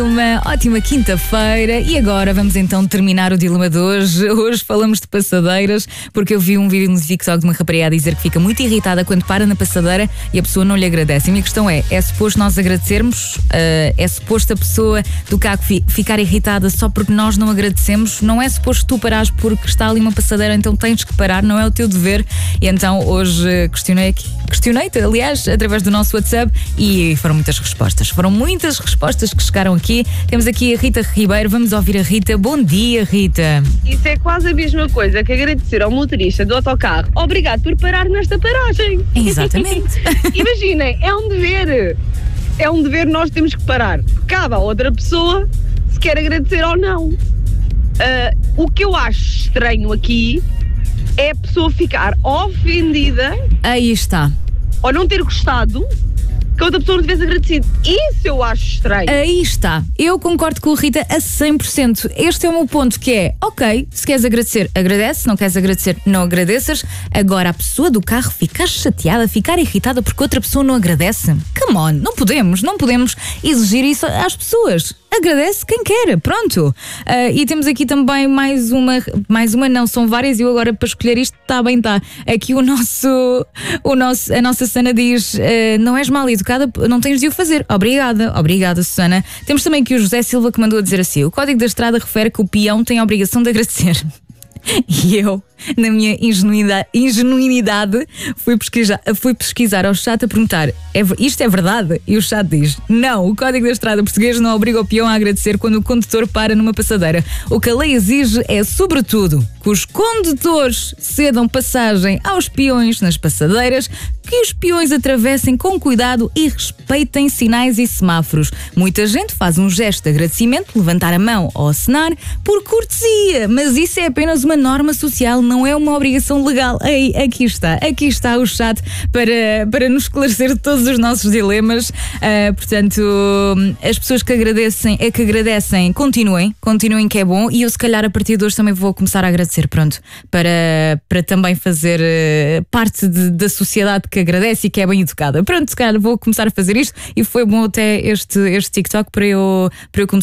Uma ótima quinta-feira e agora vamos então terminar o dilema de hoje. Hoje falamos de passadeiras, porque eu vi um vídeo no TikTok de uma rapariga a dizer que fica muito irritada quando para na passadeira e a pessoa não lhe agradece. A minha questão é suposto nós agradecermos? É suposto a pessoa do carro ficar irritada só porque nós não agradecemos? Não é suposto tu parares porque está ali uma passadeira, então tens que parar, não é o teu dever? E então hoje questionei-te, aliás, através do nosso WhatsApp e foram muitas respostas que chegaram aqui. Temos aqui a Rita Ribeiro, vamos ouvir a Rita. Bom dia, Rita. Isso é quase a mesma coisa que agradecer ao motorista do autocarro. Obrigado por parar nesta paragem. Exatamente. Imaginem, é um dever. É um dever, nós temos que parar. Cabe a outra pessoa se quer agradecer ou não. O que eu acho estranho aqui é a pessoa ficar ofendida. Aí está. Ou não ter gostado que a outra pessoa não tivesse agradecido. Isso eu acho estranho. Aí está. Eu concordo com a Rita a 100%. Este é o meu ponto, que é, ok, se queres agradecer, agradece. Se não queres agradecer, não agradeças. Agora, a pessoa do carro ficar chateada, ficar irritada porque outra pessoa não agradece. Come on, não podemos exigir isso às pessoas. Agradece quem quer, pronto. E temos aqui também mais uma não, são várias e eu agora para escolher isto, está. Aqui a nossa Susana diz, não és mal educada, não tens de o fazer. Obrigada, Susana. Temos também aqui o José Silva que mandou a dizer assim, o Código da Estrada refere que o peão tem a obrigação de agradecer. E eu, na minha ingenuidade, fui pesquisar ao chat a perguntar, isto é verdade? E o chat diz, não, o Código da Estrada português não obriga o peão a agradecer quando o condutor para numa passadeira. O que a lei exige é, sobretudo, que os condutores cedam passagem aos peões nas passadeiras, que os peões atravessem com cuidado e respeitem sinais e semáforos. Muita gente faz um gesto de agradecimento, levantar a mão ou acenar, por cortesia, mas isso é apenas uma norma social, não é uma obrigação legal. Aqui está o chat para nos esclarecer todos os nossos dilemas. Portanto, as pessoas que agradecem, continuem que é bom, e eu se calhar a partir de hoje também vou começar a agradecer, pronto, para também fazer parte da sociedade que agradece e que é bem educada. Pronto, se calhar vou começar a fazer isto e foi bom até este TikTok para eu começar